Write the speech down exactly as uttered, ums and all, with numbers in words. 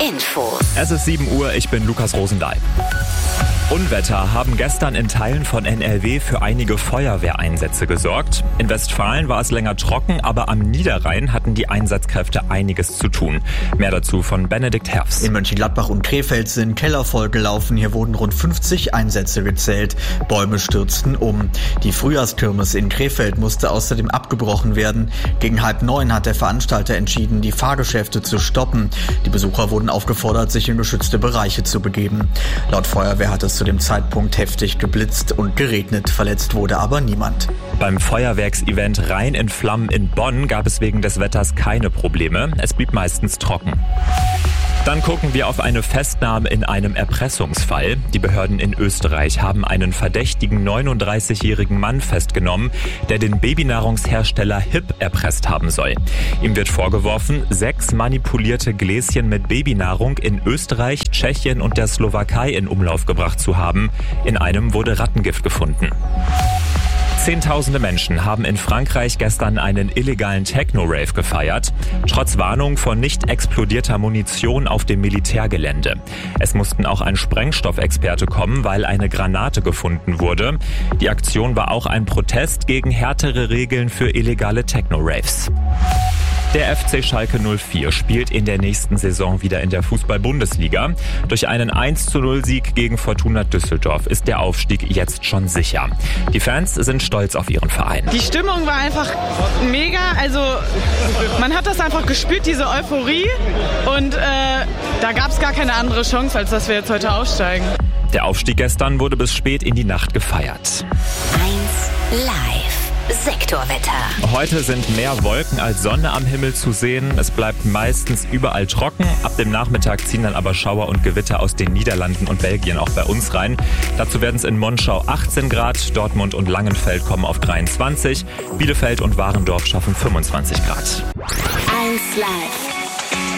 Infos. Es ist sieben Uhr, ich bin Lukas Rosendahl. Unwetter haben gestern in Teilen von N R W für einige Feuerwehreinsätze gesorgt. In Westfalen war es länger trocken, aber am Niederrhein hatten die Einsatzkräfte einiges zu tun. Mehr dazu von Benedikt Herfs. In Mönchengladbach und Krefeld sind Keller vollgelaufen. Hier wurden rund fünfzig Einsätze gezählt. Bäume stürzten um. Die Frühjahrskirmes in Krefeld musste außerdem abgebrochen werden. Gegen halb neun hat der Veranstalter entschieden, die Fahrgeschäfte zu stoppen. Die Besucher wurden aufgefordert, sich in geschützte Bereiche zu begeben. Laut Feuerwehr hat es zu dem Zeitpunkt heftig geblitzt und geregnet. Verletzt wurde aber niemand. Beim Feuerwerksevent Rhein in Flammen in Bonn gab es wegen des Wetters keine Probleme. Es blieb meistens trocken. Dann gucken wir auf eine Festnahme in einem Erpressungsfall. Die Behörden in Österreich haben einen verdächtigen neununddreißigjährigen Mann festgenommen, der den Babynahrungshersteller Hip erpresst haben soll. Ihm wird vorgeworfen, sechs manipulierte Gläschen mit Babynahrung in Österreich, Tschechien und der Slowakei in Umlauf gebracht zu haben. In einem wurde Rattengift gefunden. Zehntausende Menschen haben in Frankreich gestern einen illegalen Techno-Rave gefeiert, trotz Warnung von nicht explodierter Munition auf dem Militärgelände. Es mussten auch ein Sprengstoffexperte kommen, weil eine Granate gefunden wurde. Die Aktion war auch ein Protest gegen härtere Regeln für illegale Techno-Raves. Der F C Schalke null vier spielt in der nächsten Saison wieder in der Fußball-Bundesliga. Durch einen eins zu null Sieg gegen Fortuna Düsseldorf ist der Aufstieg jetzt schon sicher. Die Fans sind stolz auf ihren Verein. Die Stimmung war einfach mega. Also man hat das einfach gespürt, diese Euphorie. Und äh, da gab es gar keine andere Chance, als dass wir jetzt heute aufsteigen. Der Aufstieg gestern wurde bis spät in die Nacht gefeiert. eins Live. Sektorwetter. Heute sind mehr Wolken als Sonne am Himmel zu sehen. Es bleibt meistens überall trocken. Ab dem Nachmittag ziehen dann aber Schauer und Gewitter aus den Niederlanden und Belgien auch bei uns rein. Dazu werden es in Monschau achtzehn Grad, Dortmund und Langenfeld kommen auf dreiundzwanzig, Bielefeld und Warendorf schaffen fünfundzwanzig Grad. eins Live.